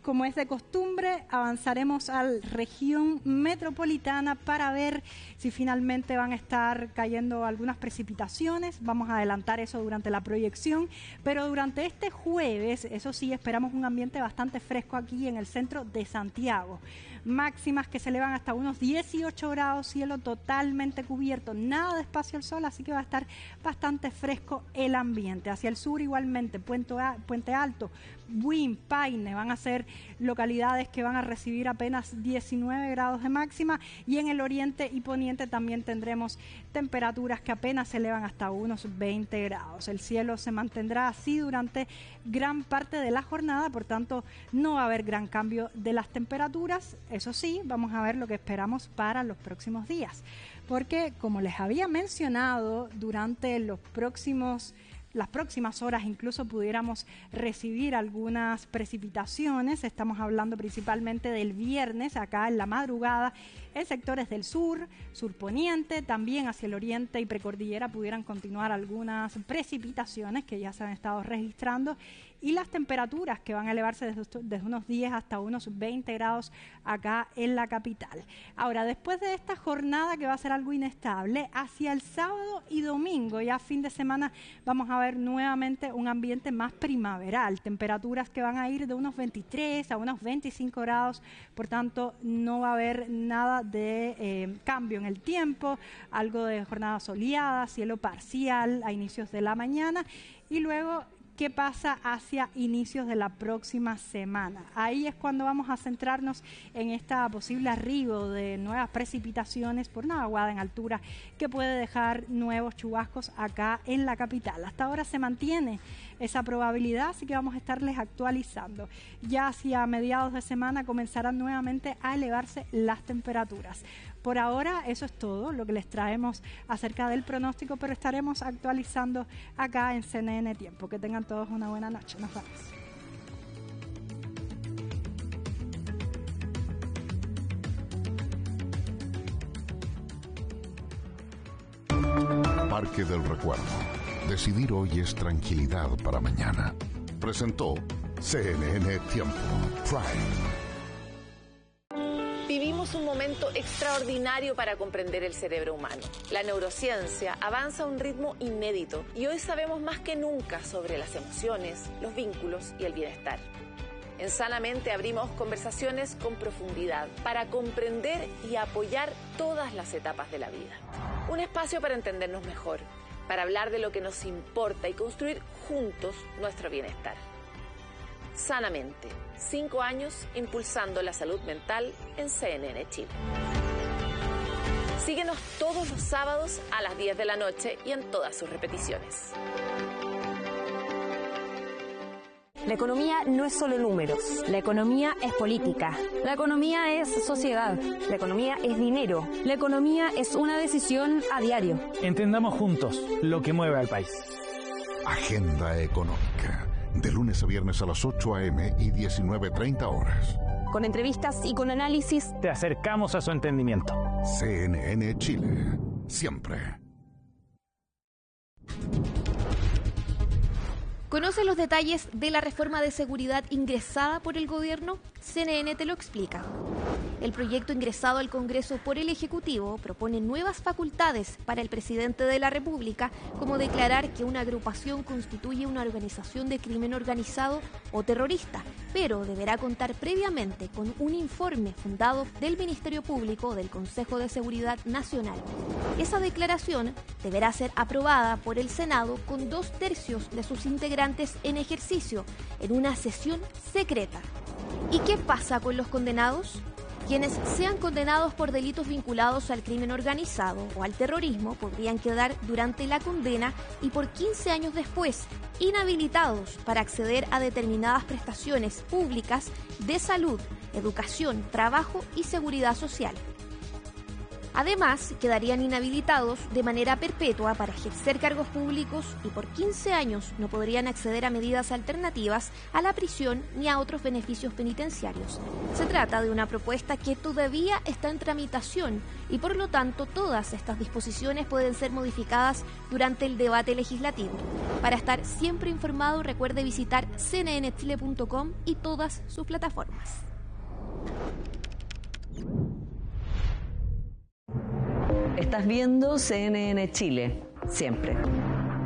como es de costumbre, avanzaremos a la región metropolitana para ver si finalmente van a estar cayendo algunas precipitaciones. Vamos a adelantar eso durante la proyección, pero durante este jueves, eso sí, esperamos un ambiente bastante fresco aquí en el centro de Santiago. Máximas que se elevan hasta unos 18 grados, cielo totalmente cubierto, nada de espacio al sol, así que va a estar bastante fresco el ambiente. Hacia el sur igualmente, Puente Alto, Buin, Paine, van a ser localidades que van a recibir apenas 19 grados de máxima, y en el oriente y poniente también tendremos temperaturas que apenas se elevan hasta unos 20 grados. El cielo se mantendrá así durante gran parte de la jornada, por tanto no va a haber gran cambio de las temperaturas. Eso sí, vamos a ver lo que esperamos para los próximos días, porque como les había mencionado, durante las próximas horas incluso pudiéramos recibir algunas precipitaciones. Estamos hablando principalmente del viernes, acá en la madrugada, en sectores del sur, surponiente, también hacia el oriente y precordillera pudieran continuar algunas precipitaciones que ya se han estado registrando, y las temperaturas que van a elevarse desde unos 10 hasta unos 20 grados acá en la capital. Ahora, después de esta jornada que va a ser algo inestable, hacia el sábado y domingo, ya fin de semana, vamos a ver nuevamente un ambiente más primaveral, temperaturas que van a ir de unos 23 a unos 25 grados, por tanto no va a haber nada de cambio en el tiempo, algo de jornada soleada, cielo parcial a inicios de la mañana, y luego ¿qué pasa hacia inicios de la próxima semana? Ahí es cuando vamos a centrarnos en esta posible arribo de nuevas precipitaciones por una vaguada en altura que puede dejar nuevos chubascos acá en la capital. Hasta ahora se mantiene esa probabilidad, así que vamos a estarles actualizando. Ya hacia mediados de semana comenzarán nuevamente a elevarse las temperaturas. Por ahora eso es todo lo que les traemos acerca del pronóstico, pero estaremos actualizando acá en CNN Tiempo. Que tengan todos una buena noche. Nos vemos. Parque del Recuerdo. Decidir hoy es tranquilidad para mañana. Presentó CNN Tiempo Prime. Vivimos un momento extraordinario para comprender el cerebro humano. La neurociencia avanza a un ritmo inédito y hoy sabemos más que nunca sobre las emociones, los vínculos y el bienestar. En Sanamente abrimos conversaciones con profundidad para comprender y apoyar todas las etapas de la vida. Un espacio para entendernos mejor, para hablar de lo que nos importa y construir juntos nuestro bienestar. Sanamente, 5 años impulsando la salud mental en CNN Chile. Síguenos todos los sábados a las 10 de la noche y en todas sus repeticiones. La economía no es solo números. La economía es política. La economía es sociedad. La economía es dinero. La economía es una decisión a diario. Entendamos juntos lo que mueve al país. Agenda Económica. De lunes a viernes a las 8 a.m. y 19:30 horas. Con entrevistas y con análisis, te acercamos a su entendimiento. CNN Chile. Siempre. ¿Conoce los detalles de la reforma de seguridad ingresada por el gobierno? CNN te lo explica. El proyecto ingresado al Congreso por el Ejecutivo propone nuevas facultades para el presidente de la República, como declarar que una agrupación constituye una organización de crimen organizado o terrorista, pero deberá contar previamente con un informe fundado del Ministerio Público o del Consejo de Seguridad Nacional. Esa declaración deberá ser aprobada por el Senado con 2/3 de sus integrantes en ejercicio, en una sesión secreta. ¿Y qué pasa con los condenados? Quienes sean condenados por delitos vinculados al crimen organizado o al terrorismo podrían quedar durante la condena y por 15 años después inhabilitados para acceder a determinadas prestaciones públicas de salud, educación, trabajo y seguridad social. Además, quedarían inhabilitados de manera perpetua para ejercer cargos públicos y por 15 años no podrían acceder a medidas alternativas a la prisión ni a otros beneficios penitenciarios. Se trata de una propuesta que todavía está en tramitación y por lo tanto todas estas disposiciones pueden ser modificadas durante el debate legislativo. Para estar siempre informado, recuerde visitar cnnchile.com y todas sus plataformas. Estás viendo CNN Chile, siempre.